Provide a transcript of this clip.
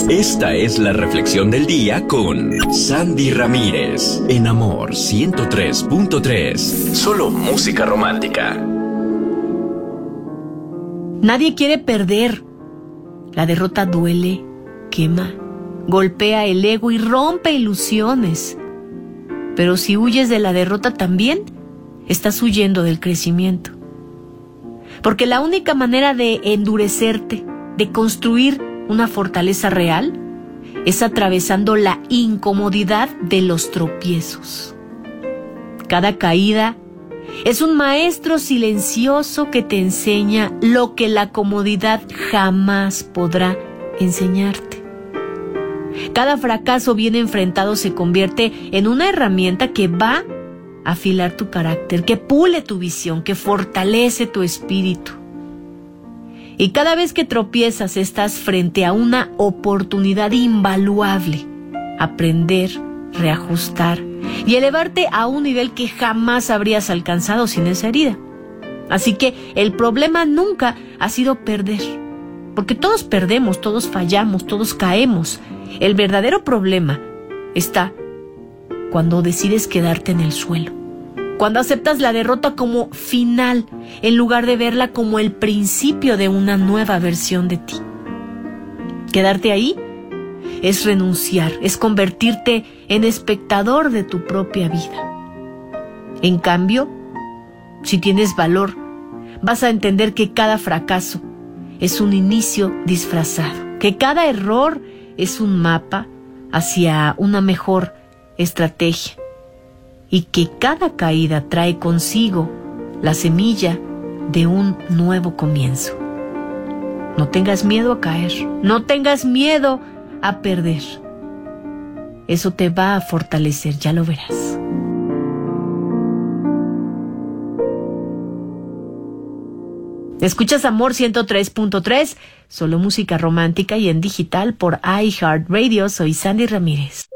Esta es la reflexión del día con Sandy Ramírez en Amor 103.3. Solo música romántica. Nadie quiere perder. La derrota duele, quema, golpea el ego y rompe ilusiones. Pero si huyes de la derrota también, estás huyendo del crecimiento. Porque la única manera de endurecerte, de construir una fortaleza real, es atravesando la incomodidad de los tropiezos. Cada caída es un maestro silencioso que te enseña lo que la comodidad jamás podrá enseñarte. Cada fracaso bien enfrentado se convierte en una herramienta que va a afilar tu carácter, que pule tu visión, que fortalece tu espíritu. Y cada vez que tropiezas estás frente a una oportunidad invaluable. Aprender, reajustar y elevarte a un nivel que jamás habrías alcanzado sin esa herida. Así que el problema nunca ha sido perder. Porque todos perdemos, todos fallamos, todos caemos. El verdadero problema está cuando decides quedarte en el suelo. Cuando aceptas la derrota como final, en lugar de verla como el principio de una nueva versión de ti. Quedarte ahí es renunciar, es convertirte en espectador de tu propia vida. En cambio, si tienes valor, vas a entender que cada fracaso es un inicio disfrazado, que cada error es un mapa hacia una mejor estrategia y que cada caída trae consigo la semilla de un nuevo comienzo. No tengas miedo a caer, no tengas miedo a perder. Eso te va a fortalecer, ya lo verás. Escuchas Amor 103.3, solo música romántica y en digital por iHeartRadio. Soy Sandy Ramírez.